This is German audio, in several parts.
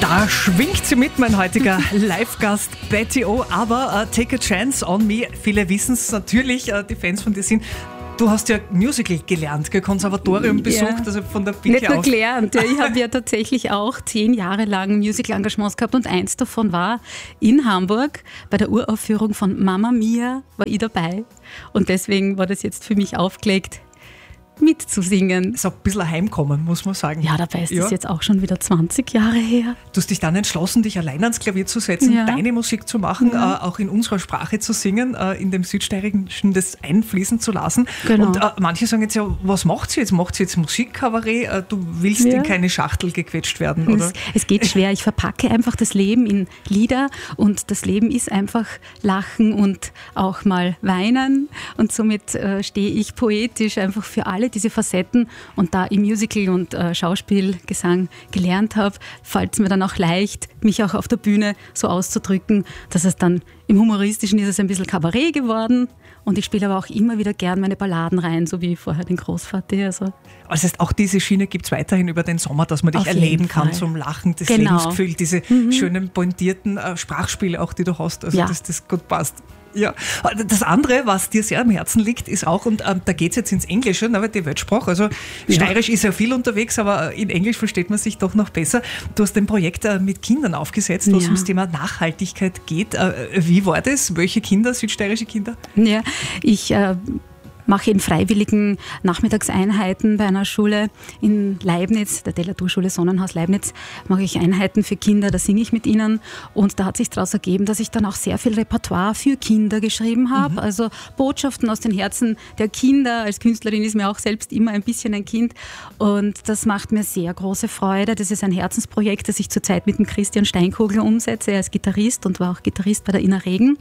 Da schwingt sie mit, mein heutiger Live-Gast Betty O. Aber Take a Chance on Me, viele wissen es natürlich, die Fans von dir sind. Du hast ja Musical gelernt, Konservatorium besucht, also von der Pike Nicht nur auf. gelernt, ich habe ja tatsächlich auch 10 Jahre lang Musical-Engagements gehabt und eins davon war in Hamburg bei der Uraufführung von Mamma Mia war ich dabei und deswegen war das jetzt für mich aufgelegt, mitzusingen. Ist auch ein bisschen heimkommen, muss man sagen. Ja, dabei ist das jetzt auch schon wieder 20 Jahre her. Du hast dich dann entschlossen, dich allein ans Klavier zu setzen, deine Musik zu machen, auch in unserer Sprache zu singen, in dem Südsteirischen das einfließen zu lassen. Genau. Und manche sagen jetzt ja, was macht sie jetzt? Macht sie jetzt Musikkabarett? Du willst in keine Schachtel gequetscht werden, oder? Es geht schwer. Ich verpacke einfach das Leben in Lieder und das Leben ist einfach Lachen und auch mal weinen und somit stehe ich poetisch einfach für alle diese Facetten und da ich Musical und Schauspiel, Gesang gelernt habe, fällt es mir dann auch leicht, mich auch auf der Bühne so auszudrücken, dass es dann im Humoristischen ist es ein bisschen Kabarett geworden und ich spiele aber auch immer wieder gern meine Balladen rein, so wie vorher den Großvater. Also das heißt, auch diese Schiene gibt es weiterhin über den Sommer, dass man dich erleben kann zum Lachen, das Lebensgefühl, diese schönen, pointierten Sprachspiele auch, die du hast, also dass das gut passt. Ja, das andere, was dir sehr am Herzen liegt, ist auch, und da geht es jetzt ins Englische, aber die Weltsprache, also Steirisch ist ja viel unterwegs, aber in Englisch versteht man sich doch noch besser. Du hast ein Projekt mit Kindern aufgesetzt, wo es ums Thema Nachhaltigkeit geht. Wie war das? Welche Kinder, südsteirische Kinder? Ja, ich mache in freiwilligen Nachmittagseinheiten bei einer Schule in Leibniz, der Delatur-Schule Sonnenhaus Leibniz, mache ich Einheiten für Kinder, da singe ich mit ihnen und da hat sich daraus ergeben, dass ich dann auch sehr viel Repertoire für Kinder geschrieben habe, also Botschaften aus den Herzen der Kinder. Als Künstlerin ist mir auch selbst immer ein bisschen ein Kind und das macht mir sehr große Freude. Das ist ein Herzensprojekt, das ich zurzeit mit dem Christian Steinkogel umsetze. Er ist Gitarrist und war auch Gitarrist bei der Ina Regen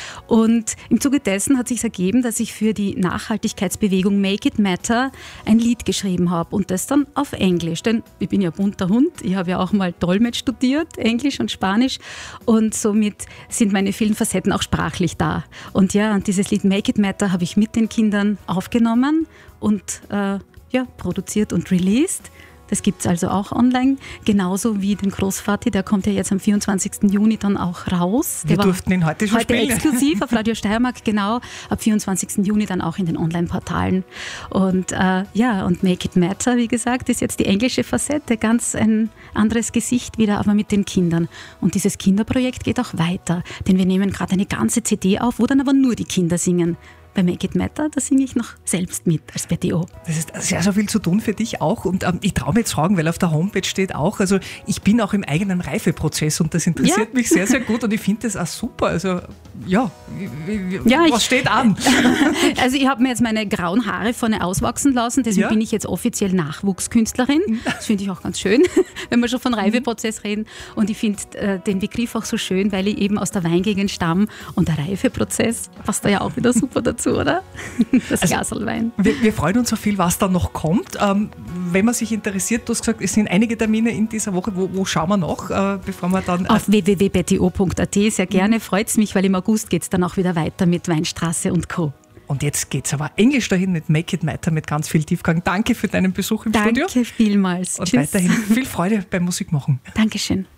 und im Zuge dessen hat sich ergeben, dass ich für die Nachhaltigkeitsbewegung Make It Matter ein Lied geschrieben habe und das dann auf Englisch, denn ich bin ja bunter Hund, ich habe ja auch mal Dolmetsch studiert, Englisch und Spanisch und somit sind meine vielen Facetten auch sprachlich da. Und und dieses Lied Make It Matter habe ich mit den Kindern aufgenommen und produziert und released. Das gibt es also auch online, genauso wie den Großvati, der kommt ja jetzt am 24. Juni dann auch raus. Wir durften ihn heute schon spielen. Exklusiv auf Radio Steiermark, genau, ab 24. Juni dann auch in den Online-Portalen. Und und Make It Matter, wie gesagt, ist jetzt die englische Facette, ganz ein anderes Gesicht wieder, aber mit den Kindern. Und dieses Kinderprojekt geht auch weiter, denn wir nehmen gerade eine ganze CD auf, wo dann aber nur die Kinder singen. Bei Make It Matter, da singe ich noch selbst mit als Betty O. Das ist sehr, sehr viel zu tun für dich auch und ich traue mir jetzt fragen, weil auf der Homepage steht auch, also ich bin auch im eigenen Reifeprozess und das interessiert mich sehr, sehr gut und ich finde das auch super. Also was steht an? Also ich habe mir jetzt meine grauen Haare vorne auswachsen lassen, deswegen bin ich jetzt offiziell Nachwuchskünstlerin. Das finde ich auch ganz schön, wenn wir schon von Reifeprozess reden und ich finde den Begriff auch so schön, weil ich eben aus der Weingegend stamme und der Reifeprozess passt da ja auch wieder super dazu, oder? Das Glasl Wein. Wir freuen uns so viel, was da noch kommt. Wenn man sich interessiert, du hast gesagt, es sind einige Termine in dieser Woche. Wo schauen wir noch, bevor wir dann... Auf www.bettyo.at, sehr gerne. Freut es mich, weil im August geht es dann auch wieder weiter mit Weinstraße und Co. Und jetzt geht es aber Englisch dahin mit Make It Matter mit ganz viel Tiefgang. Danke für deinen Besuch im Studio. Danke vielmals. Und Tschüss. weiterhin viel Freude beim Musikmachen. Dankeschön.